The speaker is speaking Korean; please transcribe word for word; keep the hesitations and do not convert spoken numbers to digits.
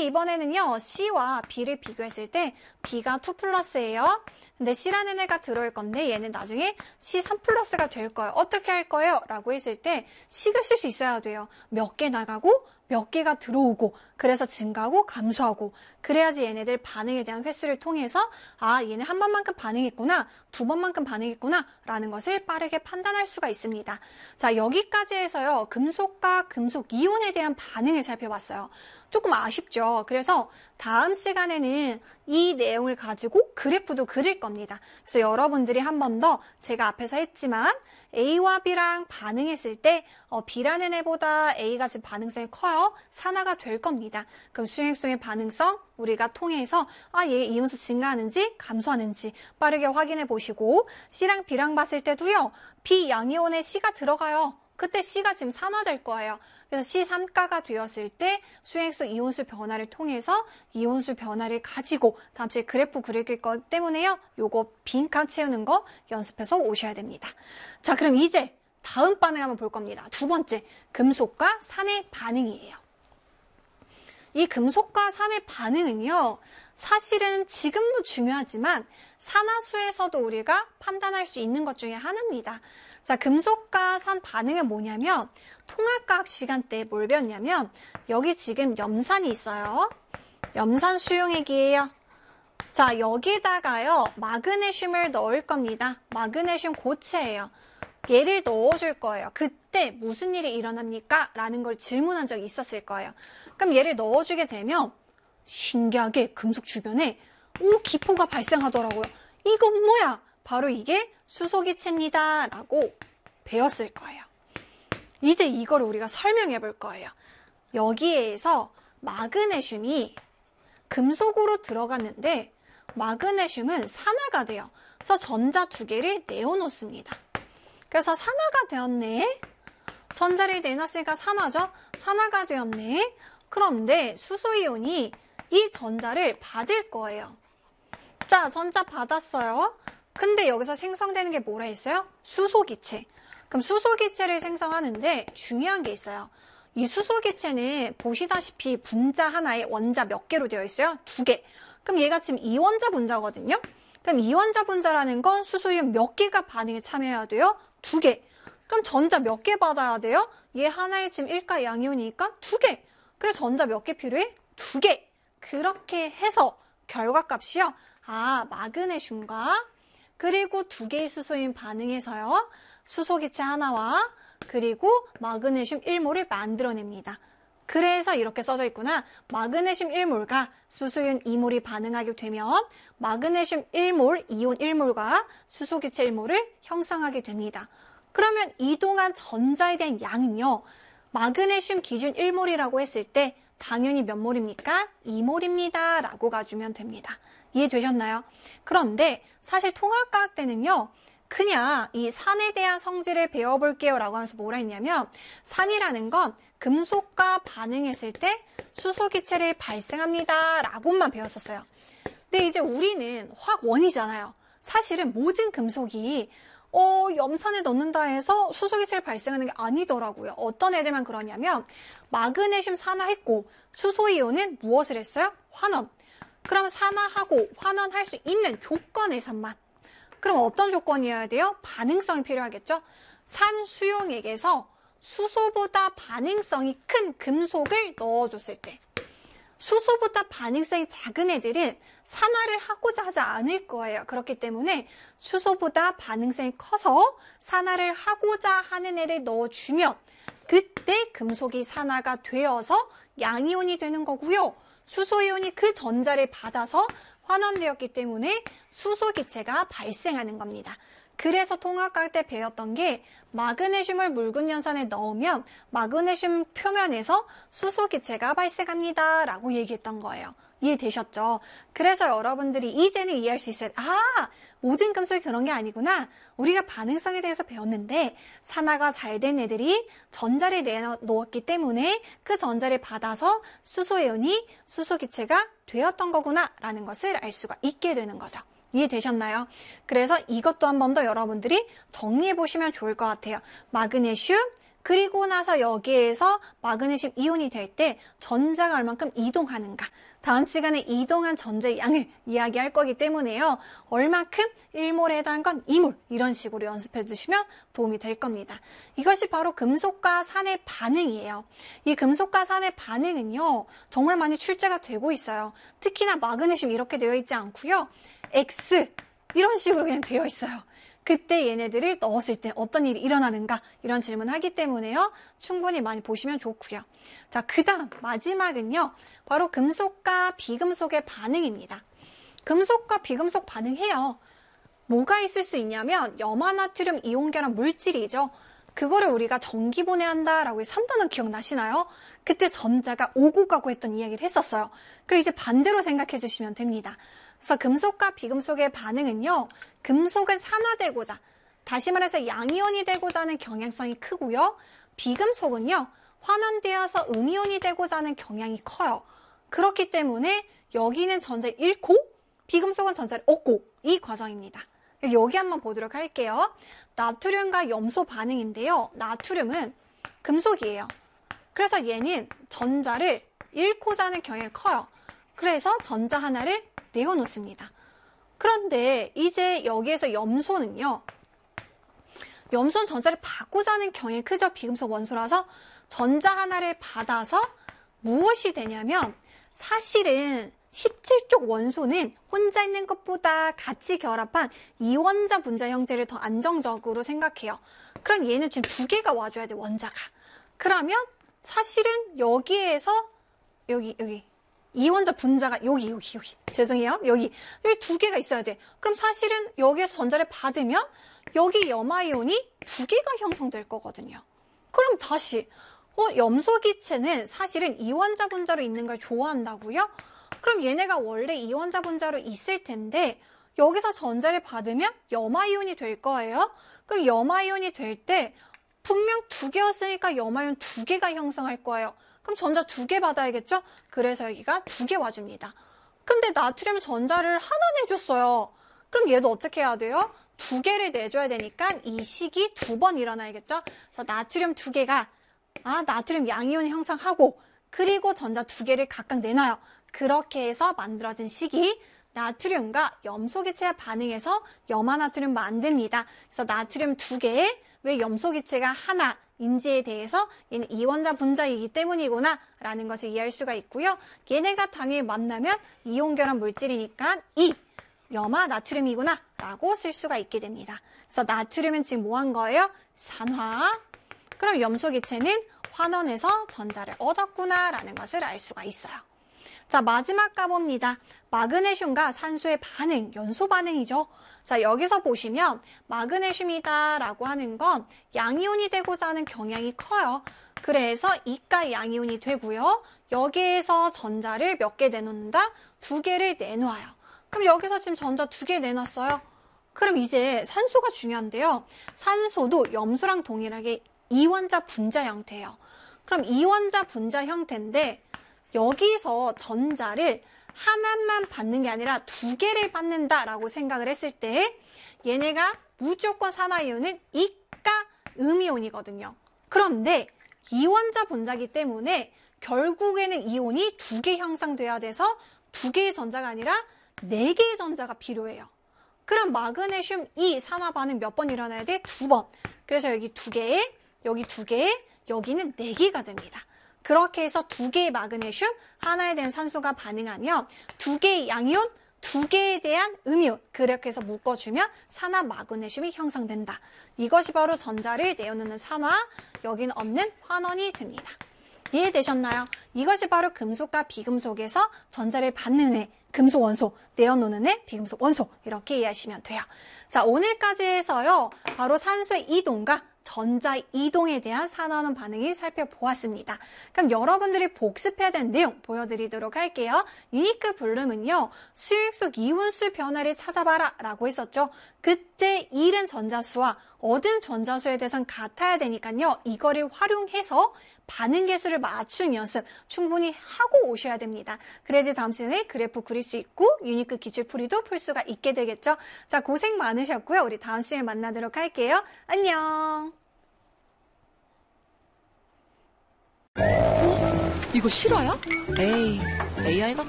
이번에는요, C와 B를 비교했을 때 B가 투 플러스예요. 근데 C라는 애가 들어올 건데 얘는 나중에 씨 삼 플러스가 될 거예요. 어떻게 할 거예요? 라고 했을 때 식을 쓸 수 있어야 돼요. 몇 개 나가고 몇 개가 들어오고 그래서 증가하고 감소하고 그래야지 얘네들 반응에 대한 횟수를 통해서 아 얘네 한 번만큼 반응했구나 두 번만큼 반응했구나 라는 것을 빠르게 판단할 수가 있습니다. 자 여기까지 해서요 금속과 금속 이온에 대한 반응을 살펴봤어요. 조금 아쉽죠. 그래서 다음 시간에는 이 내용을 가지고 그래프도 그릴 겁니다. 그래서 여러분들이 한 번 더 제가 앞에서 했지만 A와 B랑 반응했을 때 어, B라는 애보다 A가 지금 반응성이 커요. 산화가 될 겁니다. 그럼 수행성의 반응성 우리가 통해서 아, 얘 이온수 증가하는지 감소하는지 빠르게 확인해 보시고 C랑 B랑 봤을 때도요. B 양이온에 C가 들어가요. 그때 C가 지금 산화될 거예요. 그래서 씨 삼가가 되었을 때 수행수 이온수 변화를 통해서 이온수 변화를 가지고 다음 주에 그래프 그릴 거 때문에요. 요거 빈칸 채우는 거 연습해서 오셔야 됩니다. 자, 그럼 이제 다음 반응 한번 볼 겁니다. 두 번째, 금속과 산의 반응이에요. 이 금속과 산의 반응은요. 사실은 지금도 중요하지만 산화수에서도 우리가 판단할 수 있는 것 중에 하나입니다. 자, 금속과 산 반응은 뭐냐면 통합과학 시간대에 뭘 배웠냐면 여기 지금 염산이 있어요. 염산 수용액이에요. 자, 여기다가요 마그네슘을 넣을 겁니다. 마그네슘 고체예요. 얘를 넣어줄 거예요. 그때 무슨 일이 일어납니까? 라는 걸 질문한 적이 있었을 거예요. 그럼 얘를 넣어주게 되면 신기하게 금속 주변에 오 기포가 발생하더라고요. 이건 뭐야? 바로 이게 수소기체입니다. 라고 배웠을 거예요. 이제 이걸 우리가 설명해 볼 거예요. 여기에서 마그네슘이 금속으로 들어갔는데 마그네슘은 산화가 돼요. 그래서 전자 두 개를 내어놓습니다. 그래서 산화가 되었네. 전자를 내놨으니까 산화죠. 산화가 되었네. 그런데 수소이온이 이 전자를 받을 거예요. 자, 전자 받았어요. 근데 여기서 생성되는 게 뭐라 했어요? 수소기체. 그럼 수소기체를 생성하는데 중요한 게 있어요. 이 수소기체는 보시다시피 분자 하나에 원자 몇 개로 되어 있어요? 두 개. 그럼 얘가 지금 이원자 분자거든요. 그럼 이원자 분자라는 건 수소이온 몇 개가 반응에 참여해야 돼요? 두 개. 그럼 전자 몇 개 받아야 돼요? 얘 하나에 지금 일가 양이온이니까 두 개. 그래 전자 몇 개 필요해? 두 개. 그렇게 해서 결과값이요. 아, 마그네슘과 그리고 두 개의 수소이온 반응해서요. 수소기체 하나와 그리고 마그네슘 일 몰을 만들어냅니다. 그래서 이렇게 써져 있구나. 마그네슘 일 몰과 수소이온 이 몰이 반응하게 되면 마그네슘 일 몰, 이온 일 몰과 수소기체 일 몰을 형성하게 됩니다. 그러면 이동한 전자에 대한 양은요. 마그네슘 기준 일 몰이라고 했을 때 당연히 몇 몰입니까? 이 몰입니다. 라고 가주면 됩니다. 이해되셨나요? 그런데 사실 통합과학 때는요. 그냥 이 산에 대한 성질을 배워볼게요 라고 하면서 뭐라 했냐면 산이라는 건 금속과 반응했을 때 수소기체를 발생합니다 라고만 배웠었어요. 근데 이제 우리는 화학원이잖아요. 사실은 모든 금속이 어, 염산에 넣는다 해서 수소기체를 발생하는 게 아니더라고요. 어떤 애들만 그러냐면 마그네슘 산화했고 수소이온은 무엇을 했어요? 환원. 그럼 산화하고 환원할 수 있는 조건에서만. 그럼 어떤 조건이어야 돼요? 반응성이 필요하겠죠? 산 수용액에서 수소보다 반응성이 큰 금속을 넣어줬을 때 수소보다 반응성이 작은 애들은 산화를 하고자 하지 않을 거예요. 그렇기 때문에 수소보다 반응성이 커서 산화를 하고자 하는 애를 넣어주면 그때 금속이 산화가 되어서 양이온이 되는 거고요. 수소이온이 그 전자를 받아서 환원되었기 때문에 수소기체가 발생하는 겁니다. 그래서 통합과학 때 배웠던 게 마그네슘을 묽은 연산에 넣으면 마그네슘 표면에서 수소기체가 발생합니다 라고 얘기했던 거예요. 이해되셨죠? 그래서 여러분들이 이제는 이해할 수 있어요. 아, 모든 금속이 그런 게 아니구나. 우리가 반응성에 대해서 배웠는데 산화가 잘 된 애들이 전자를 내놓았기 때문에 그 전자를 받아서 수소이온이 수소기체가 되었던 거구나 라는 것을 알 수가 있게 되는 거죠. 이해되셨나요? 그래서 이것도 한 번 더 여러분들이 정리해 보시면 좋을 것 같아요. 마그네슘, 그리고 나서 여기에서 마그네슘 이온이 될 때 전자가 얼만큼 이동하는가. 다음 시간에 이동한 전자의 양을 이야기할 거기 때문에요. 얼마큼 일 몰에 해당한 건 이 몰 이런 식으로 연습해 두시면 도움이 될 겁니다. 이것이 바로 금속과 산의 반응이에요. 이 금속과 산의 반응은요. 정말 많이 출제가 되고 있어요. 특히나 마그네슘 이렇게 되어 있지 않고요. X 이런 식으로 그냥 되어 있어요. 그때 얘네들을 넣었을 때 어떤 일이 일어나는가 이런 질문을 하기 때문에요. 충분히 많이 보시면 좋고요. 자, 그 다음 마지막은요. 바로 금속과 비금속의 반응입니다. 금속과 비금속 반응해요. 뭐가 있을 수 있냐면 염화나트륨 이온결합 물질이죠. 그거를 우리가 전기분해한다라고 해서 삼 단원 기억나시나요? 그때 전자가 오고 가고 했던 이야기를 했었어요. 그리고 이제 반대로 생각해 주시면 됩니다. 그래서 금속과 비금속의 반응은요. 금속은 산화되고자, 다시 말해서 양이온이 되고자 하는 경향성이 크고요. 비금속은요. 환원되어서 음이온이 되고자 하는 경향이 커요. 그렇기 때문에 여기는 전자를 잃고 비금속은 전자를 얻고 이 과정입니다. 여기 한번 보도록 할게요. 나트륨과 염소 반응인데요. 나트륨은 금속이에요. 그래서 얘는 전자를 잃고자 하는 경향이 커요. 그래서 전자 하나를 내어놓습니다. 그런데 이제 여기에서 염소는요. 염소는 전자를 받고자 하는 경향이 크죠. 비금속 원소라서 전자 하나를 받아서 무엇이 되냐면 사실은 십칠 쪽 원소는 혼자 있는 것보다 같이 결합한 이원자 분자 형태를 더 안정적으로 생각해요. 그럼 얘는 지금 두 개가 와줘야 돼, 원자가. 그러면 사실은 여기에서 여기 여기 이원자 분자가 여기 여기 여기 죄송해요. 여기 여기 두 개가 있어야 돼. 그럼 사실은 여기에서 전자를 받으면 여기 염화이온이 두 개가 형성될 거거든요. 그럼 다시 어, 염소기체는 사실은 이원자 분자로 있는 걸 좋아한다고요? 그럼 얘네가 원래 이원자 분자로 있을 텐데 여기서 전자를 받으면 염화이온이 될 거예요. 그럼 염화이온이 될 때 분명 두 개였으니까 염화이온 두 개가 형성할 거예요. 그럼 전자 두 개 받아야겠죠? 그래서 여기가 두 개 와줍니다. 근데 나트륨 전자를 하나 내줬어요. 그럼 얘도 어떻게 해야 돼요? 두 개를 내줘야 되니까 이 식이 두 번 일어나야겠죠? 그래서 나트륨 두 개가 아 나트륨 양이온 형성하고 그리고 전자 두 개를 각각 내놔요. 그렇게 해서 만들어진 식이 나트륨과 염소기체가 반응해서 염화나트륨 만듭니다. 그래서 나트륨 두 개에 왜 염소기체가 하나인지에 대해서 얘는 이원자 분자이기 때문이구나 라는 것을 이해할 수가 있고요. 얘네가 당연히 만나면 이온결합 물질이니까 이 염화나트륨이구나 라고 쓸 수가 있게 됩니다. 그래서 나트륨은 지금 뭐 한 거예요? 산화. 그럼 염소기체는 환원해서 전자를 얻었구나 라는 것을 알 수가 있어요. 자, 마지막 가봅니다. 마그네슘과 산소의 반응, 연소 반응이죠. 자, 여기서 보시면 마그네슘이다 라고 하는 건 양이온이 되고자 하는 경향이 커요. 그래서 이가 양이온이 되고요. 여기에서 전자를 몇 개 내놓는다? 두 개를 내놓아요. 그럼 여기서 지금 전자 두 개 내놨어요. 그럼 이제 산소가 중요한데요. 산소도 염소랑 동일하게 이원자 분자 형태예요. 그럼 이원자 분자 형태인데 여기서 전자를 하나만 받는 게 아니라 두 개를 받는다라고 생각을 했을 때 얘네가 무조건 산화이온은 이가 음이온이거든요. 그런데 이원자 분자이기 때문에 결국에는 이온이 두 개 형성돼야 돼서 두 개의 전자가 아니라 네 개의 전자가 필요해요. 그럼 마그네슘 이 산화 반응 몇 번 일어나야 돼? 두 번. 그래서 여기 두 개에 여기 두 개에 여기는 네 개가 됩니다. 그렇게 해서 두 개의 마그네슘, 하나에 대한 산소가 반응하면 두 개의 양이온, 두 개에 대한 음이온, 그렇게 해서 묶어주면 산화 마그네슘이 형성된다. 이것이 바로 전자를 내어놓는 산화, 여기는 없는 환원이 됩니다. 이해되셨나요? 이것이 바로 금속과 비금속에서 전자를 받는 애, 금속 원소, 내어놓는 애, 비금속 원소 이렇게 이해하시면 돼요. 자, 오늘까지 해서요. 바로 산소의 이동과 전자 이동에 대한 산화원 반응이 살펴보았습니다. 그럼 여러분들이 복습해야 되는 내용 보여드리도록 할게요. 유니크 블룸은요. 수익 속 이온수 변화를 찾아봐라 라고 했었죠. 그때 잃은 전자수와 얻은 전자수에 대해서는 같아야 되니까요. 이거를 활용해서 반응 개수를 맞추는 연습 충분히 하고 오셔야 됩니다. 그래야지 다음 시간에 그래프 그릴 수 있고 유니크 기출풀이도 풀 수가 있게 되겠죠. 자, 고생 많으셨고요. 우리 다음 시간에 만나도록 할게요. 안녕. 어? 이거 실화야? 에이, 에이아이 같아.